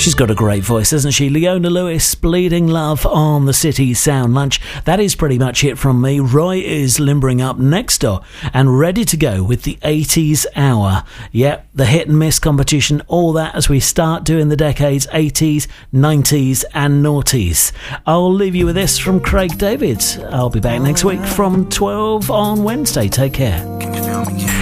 She's got a great voice, hasn't she? Leona Lewis, Bleeding Love on the City Sound Lunch. That is pretty much it from me. Roy is limbering up next door and ready to go with the 80s Hour. Yep, the hit and miss competition, all that as we start doing the decades 80s, 90s and noughties. I'll leave you with this from Craig David. I'll be back next week from 12 on Wednesday. Take care.